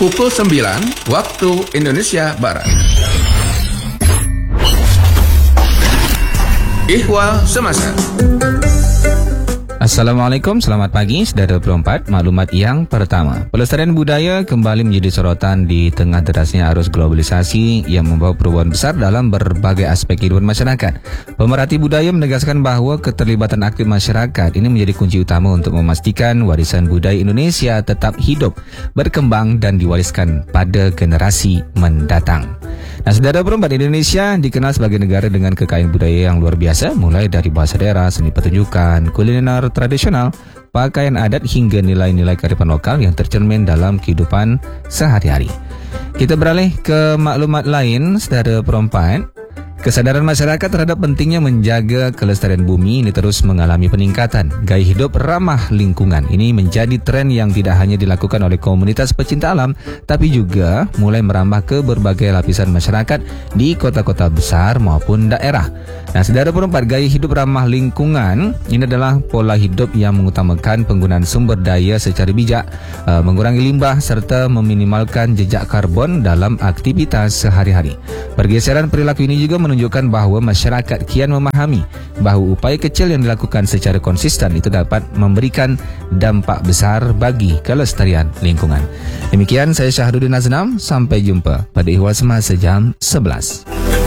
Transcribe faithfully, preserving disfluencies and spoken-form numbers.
pukul sembilan waktu Indonesia Barat. Ihwal Semasa. Assalamualaikum, selamat pagi, Sedara dua puluh empat. Maklumat yang pertama, pelestarian budaya kembali menjadi sorotan di tengah derasnya arus globalisasi yang membawa perubahan besar dalam berbagai aspek kehidupan masyarakat. Pemerhati budaya menegaskan bahawa keterlibatan aktif masyarakat ini menjadi kunci utama untuk memastikan warisan budaya Indonesia tetap hidup, berkembang dan diwariskan pada generasi mendatang. Nah, Sedara dua puluh empat, Indonesia dikenal sebagai negara dengan kekayaan budaya yang luar biasa, mulai dari bahasa daerah, seni pertunjukan, kuliner tradisional, pakaian adat hingga nilai-nilai kearifan lokal yang tercermin dalam kehidupan sehari-hari. Kita beralih ke maklumat lain, Sedara dua puluh empat. Kesadaran masyarakat terhadap pentingnya menjaga kelestarian bumi ini terus mengalami peningkatan. Gaya hidup ramah lingkungan ini menjadi tren yang tidak hanya dilakukan oleh komunitas pecinta alam, tapi juga mulai merambah ke berbagai lapisan masyarakat di kota-kota besar maupun daerah. Nah, Sedara dua puluh empat, gaya hidup ramah lingkungan ini adalah pola hidup yang mengutamakan penggunaan sumber daya secara bijak, mengurangi limbah serta meminimalkan jejak karbon dalam aktivitas sehari-hari. Pergeseran perilaku ini juga menunjukkan bahawa masyarakat kian memahami bahawa upaya kecil yang dilakukan secara konsisten itu dapat memberikan dampak besar bagi kelestarian lingkungan. Demikian, saya Syahrudin Aznam. Sampai jumpa pada Ihwal Semasa jam sebelas.